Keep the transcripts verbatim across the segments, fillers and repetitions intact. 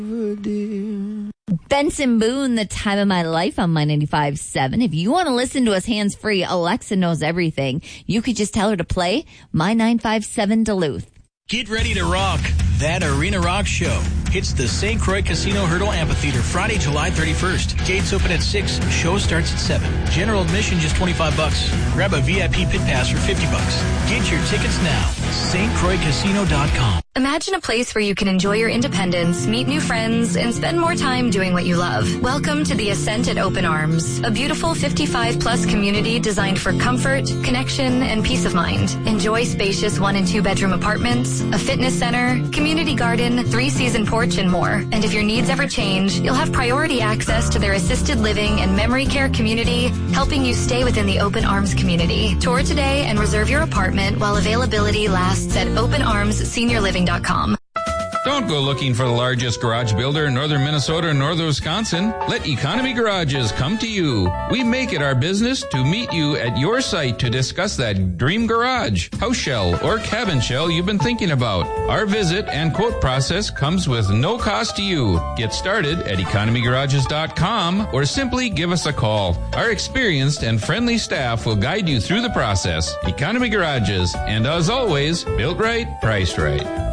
Benson Boone, The Time of My Life on My ninety-five point seven. If you want to listen to us hands-free, Alexa knows everything. You could just tell her to play My nine five seven Duluth. Get ready to rock. That Arena Rock Show hits the Saint Croix Casino Hurdle Amphitheater Friday, July thirty-first. Gates open at six. Show starts at seven. General admission just twenty-five bucks. Grab a V I P pit pass for fifty bucks. Get your tickets now. St Croix Casino dot com. Imagine a place where you can enjoy your independence, meet new friends, and spend more time doing what you love. Welcome to the Ascent at Open Arms, a beautiful fifty-five plus community designed for comfort, connection, and peace of mind. Enjoy spacious one and two bedroom apartments, a fitness center, community garden, three-season porch, and more. And if your needs ever change, you'll have priority access to their assisted living and memory care community, helping you stay within the Open Arms community. Tour today and reserve your apartment while availability lasts at open arms senior living dot com. Don't go looking for the largest garage builder in northern Minnesota or northern Wisconsin. Let Economy Garages come to you. We make it our business to meet you at your site to discuss that dream garage, house shell, or cabin shell you've been thinking about. Our visit and quote process comes with no cost to you. Get started at economy garages dot com or simply give us a call. Our experienced and friendly staff will guide you through the process. Economy Garages, and as always, built right, priced right.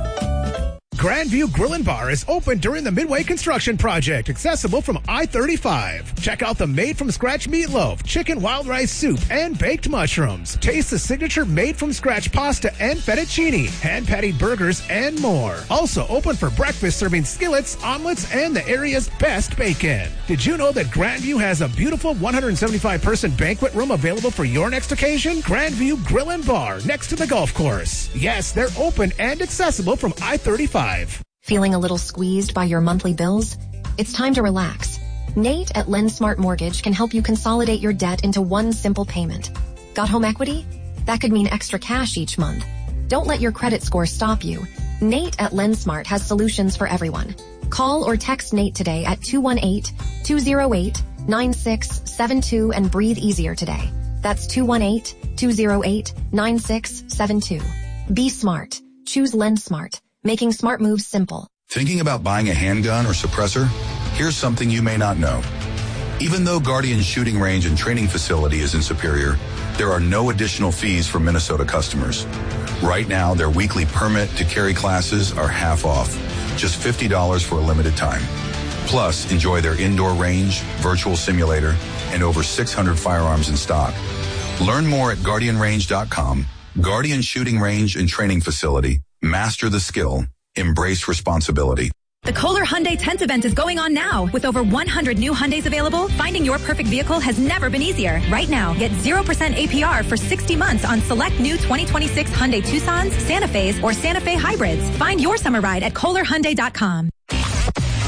Grandview Grill and Bar is open during the Midway Construction Project, accessible from I thirty-five. Check out the made-from-scratch meatloaf, chicken wild rice soup, and baked mushrooms. Taste the signature made-from-scratch pasta and fettuccine, hand-patted burgers, and more. Also open for breakfast, serving skillets, omelets, and the area's best bacon. Did you know that Grandview has a beautiful one hundred seventy-five person banquet room available for your next occasion? Grandview Grill and Bar, next to the golf course. Yes, they're open and accessible from I thirty-five. Feeling a little squeezed by your monthly bills? It's time to relax. Nate at LendSmart Mortgage can help you consolidate your debt into one simple payment. Got home equity? That could mean extra cash each month. Don't let your credit score stop you. Nate at LendSmart has solutions for everyone. Call or text Nate today at two one eight, two oh eight, nine six seven two and breathe easier today. That's two one eight, two oh eight, nine six seven two. Be smart. Choose LendSmart. Making smart moves simple. Thinking about buying a handgun or suppressor? Here's something you may not know. Even though Guardian Shooting Range and Training Facility is in Superior, there are no additional fees for Minnesota customers. Right now, their weekly permit to carry classes are half off, just fifty dollars for a limited time. Plus, enjoy their indoor range, virtual simulator, and over six hundred firearms in stock. Learn more at guardian range dot com. Guardian Shooting Range and Training Facility. Master the skill. Embrace responsibility. The Kohler Hyundai tenth event is going on now. With over one hundred new Hyundais available, finding your perfect vehicle has never been easier. Right now, get zero percent A P R for sixty months on select new twenty twenty-six Hyundai Tucsons, Santa Fe's, or Santa Fe hybrids. Find your summer ride at kohler hyundai dot com.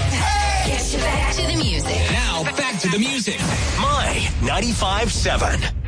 Hey! Get you back to the music. Now, back to the music. My ninety-five point seven.